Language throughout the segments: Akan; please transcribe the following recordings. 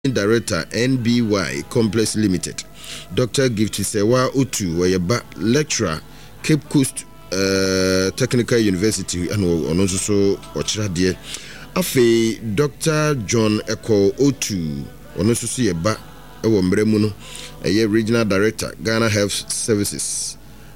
Director NBY Complex Limited. Dr. Gift Sewa Utu Wayaba lecturer Cape Coast Technical University and also Ochradie. Afe Dr. John Eko Otu onoso so yeba ewo mremuno regional director Ghana Health Services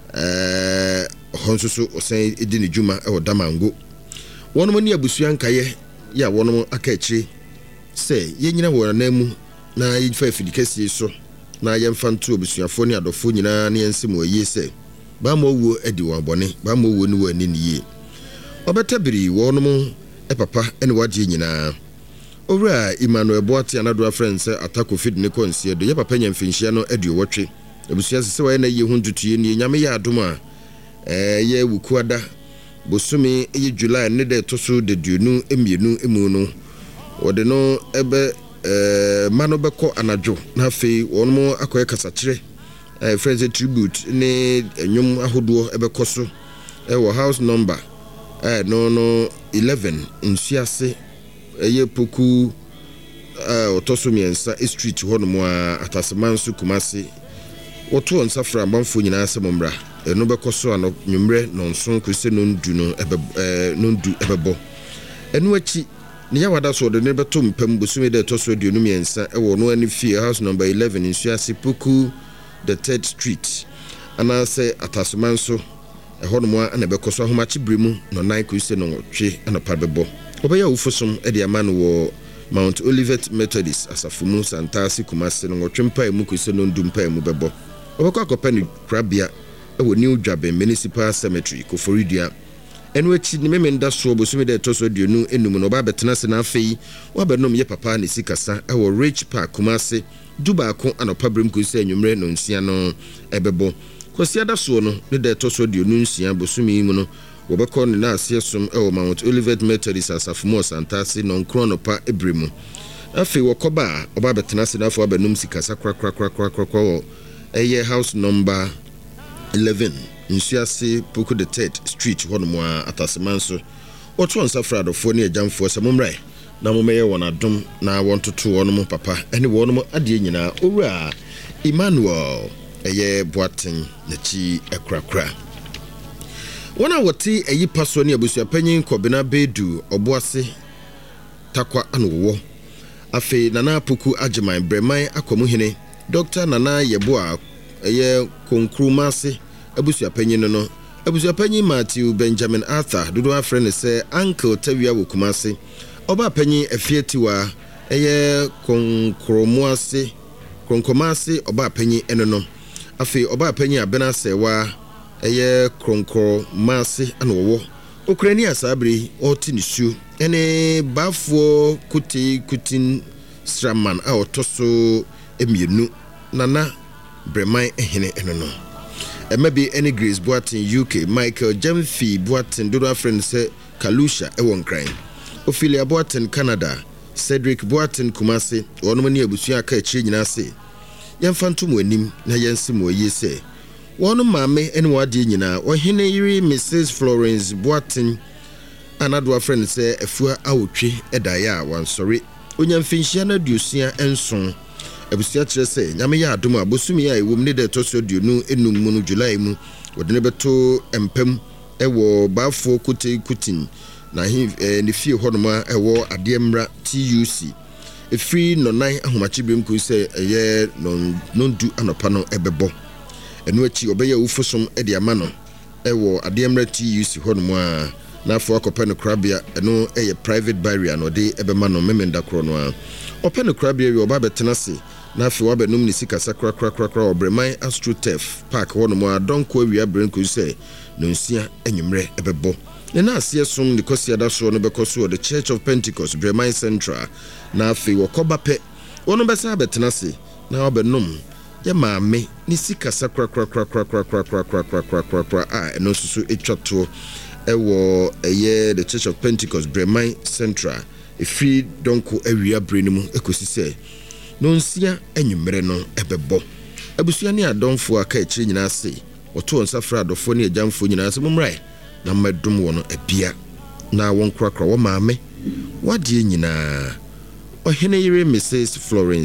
honso so osan edini juma ewo Damango. Wono ni abusua nkaye ya wono aka akire se yenyina wo namu na yifa afidikasi so na yemfa nto obusuafo ni adofo nyina na yensim oyi se ba ma owo edi won bone ba ma owo ni wani ni ye obetabiri wono mu papa ene wadi nyina owura Emmanuel Boati anadua friends atako feed ne konsie do ye papa nyamfinhia no edi wotwe abusua se wa na ye huntutuye ni nyame ya adoma ye wukuada bosumi ye July ne de toso de duonu emienu emu no wode no ebe mano beko anajo na fe wonmo akoye kasakire friends tribute ne enyum ahodo ebe koso wo house number no 11 nsiase eye poku otoso miensa street hono atasemansu Kumasi woto onsafra amamfo nyina asemomra no bekoso ano nwumre no nson kwese no ndu no ebebo enu achi ni yawada so de ne beto mpam bosumi de toso aduonu miensa wo no ani fie house number 11 nsiase poku the 3rd street ana se atasemansu hono mo ana bekoso ahomachi bremu no 9 kwese no twe ana pabebo obeya ufosom e de amano wo Mount Olivet Methodist asafumu Santasi Kumasi no twempa emu kwese no ndumpa emu bebo obekọ akopani krabia ewo New Dwabe Municipal Cemetery Koforidua enu echi ni memenda so bosumi de toso duonu enum no ba betena se na afei wa benom ye papa ne sikasa ewo Rich Park Kumasi dubaako anopa brem kwese anwumre no nsia no ebebo kwasiada so no ne de toso duonu nsia bosumi mu no wobekọ ne na asiesom ewo Mount Olivet Methodist asafumu Santasi no nkronopa ebremu afei wokoba oba betena se na afo abenum sikasa krakrakrakrakrakra eye house number 11 nsiase poku the 3rd street hono mo atasemanso oto onsafra adofo ne agyamfo samomrai na momeye wona dom na wontoto wono mo papa ene wono mo ade nyina owura Emmanuel eye Boaten na chi ekrakra wona wote eyi paso ne abusuapanyin Kobena Bedu Oboase takwa anowo afi nana poku agyeman breman akomuhene Dr. Nana Yeboa eye Konkrumase abusuapanyin no abusuapanyin Matthew Benjamin Arthur dodo afrene se uncle Tawia wo Kumasi oba panyin afietiwa eye Konkromase oba panyin eno no afi oba panyin abena sewa eye Konkromase anowo okrani asabri otinisu ene bafo kutin straman a otoso emienu nana breman ehene eno no maybe any Grace Boaten UK Michael Jemfi Boaten dodo friend say Kalusha ewon crime Ophelia Boaten Canada Cedric Boaten Kumasi wono ni abusua aka akire nyina se yemfantom anim na yensim oyi se wono maame ene wade nyina ohene yiri Mrs Florence Boaten anado friend say afua awotwe edaya wansori onyamfinhia na duosia enson abusia kire se nyame ya adom abosumi ya ewom ne de toso duonu enum mu no July mu wodene beto empam ewo bafo kutin na ne fie honoma ewo ademra TUC efri no nan ahomachi bem ku se eye nondu anopa no ebebo enu achi obeya ufosom e de amano ewo ademra TUC honoma na afo akopa no krabia eno eye private barrier no de ebema no memenda kro no a open no krabia wi oba betena se na afi wa benum ni sika sakra obreman AstroTurf Park hono mo adonko awia brenku se no nsia enwumre ebebo ne na asiesom ni kosiada so no bekoso the Church of Pentecost Breman Central na afi wokoba pe wono besa betena se na obenum ye maame ni sika sakra no susu etwato ewo eye the Church of Pentecost Breman Central efi donko awia brenimu ekosi se no nsia enwumre no ebebo abusua ne adonfo aka akire nyina se oto onsafra adofo ne agyamfo nyina se momrai na madum wono abia na won krakra wo maame wade nyina ɔhene yere Mrs. Florence